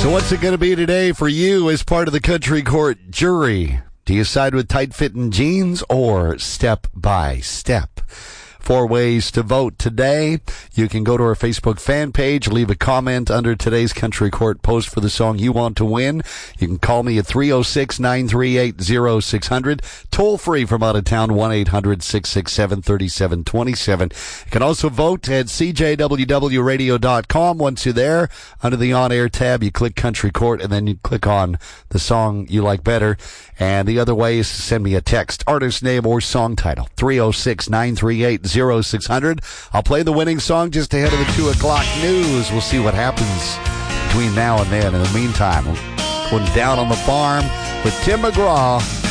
So what's it going to be today for you as part of the country court jury? Do you side with tight-fitting jeans or step by step? 4 ways to vote today. You can go to our Facebook fan page, leave a comment under today's Country Court post for the song you want to win. You can call me at 306-938-0600. Toll free from out of town, 1-800-667-3727. You can also vote at cjwwradio.com. Once you're there, under the on-air tab, you click Country Court, and then you click on the song you like better. And the other way is to send me a text, artist name or song title, 306-938-0600. I'll play the winning song just ahead of the 2 o'clock news. We'll see what happens between now and then. In the meantime, going down on the farm with Tim McGraw.